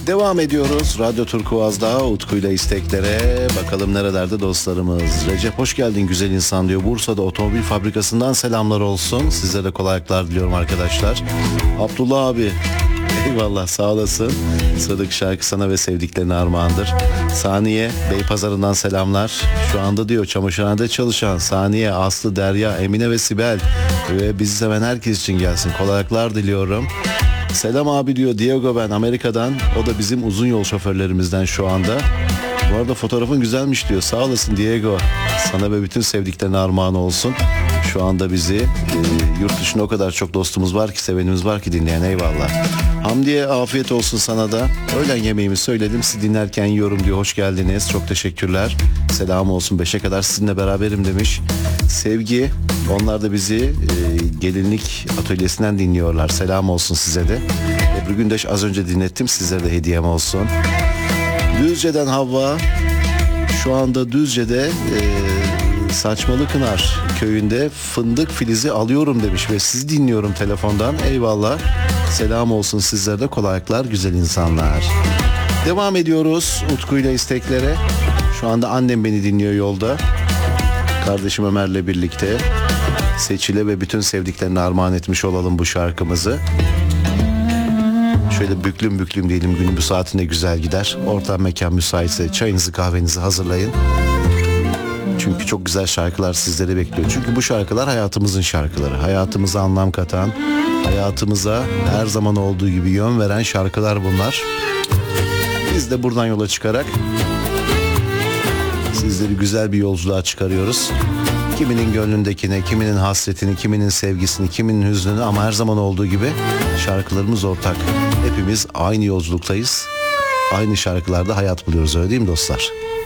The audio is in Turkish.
Devam ediyoruz. Radyo Turkuaz'da Utku'yla isteklere. Bakalım nerelerde dostlarımız. Recep hoş geldin güzel insan diyor. Bursa'da otomobil fabrikasından selamlar olsun. Size de kolaylıklar diliyorum arkadaşlar. Abdullah abi. Eyvallah, sağ olasın. Sıradaki şarkı sana ve sevdiklerine armağandır. Saniye Beypazarı'ndan selamlar. Şu anda diyor çamaşırhanede çalışan Saniye, Aslı, Derya, Emine ve Sibel ve bizi seven herkes için gelsin. Kolaylıklar diliyorum. Selam abi diyor Diego, ben Amerika'dan. O da bizim uzun yol şoförlerimizden şu anda. Bu arada fotoğrafın güzelmiş diyor. Sağ olasın Diego. Sana ve bütün sevdiklerine armağan olsun. Şu anda bizi yurt dışında o kadar çok dostumuz var ki, sevenimiz var ki dinleyen. Eyvallah. Hamdiye afiyet olsun sana da. Öğlen yemeğimi söyledim. Sizi dinlerken yiyorum diyor. Hoş geldiniz. Çok teşekkürler. Selam olsun. 5'e kadar sizinle beraberim demiş. Sevgi. Onlar da bizi gelinlik atölyesinden dinliyorlar. Selam olsun size de. Ebru Gündeş az önce dinlettim. Sizlere de hediyem olsun. Düzce'den Havva. Şu anda Düzce'de Saçmalı Kınar köyünde fındık filizi alıyorum demiş ve sizi dinliyorum telefondan. Eyvallah. Selam olsun sizlere de, kolaylıklar güzel insanlar. Devam ediyoruz Utku'yla isteklere. Şu anda annem beni dinliyor yolda. Kardeşim Ömer'le birlikte Seçil'e ve bütün sevdiklerine armağan etmiş olalım bu şarkımızı. Şöyle büklüm büklüm diyelim, günün bu saatinde güzel gider. Ortam mekan müsaitse çayınızı kahvenizi hazırlayın. Çünkü çok güzel şarkılar sizleri bekliyor. Çünkü bu şarkılar hayatımızın şarkıları. Hayatımıza anlam katan, hayatımıza her zaman olduğu gibi yön veren şarkılar bunlar. Biz de buradan yola çıkarak sizleri güzel bir yolculuğa çıkarıyoruz. Kiminin gönlündekine, kiminin hasretini, kiminin sevgisini, kiminin hüznünü, ama her zaman olduğu gibi şarkılarımız ortak. Hepimiz aynı yolculuktayız. Aynı şarkılarda hayat buluyoruz, öyle değil mi dostlar?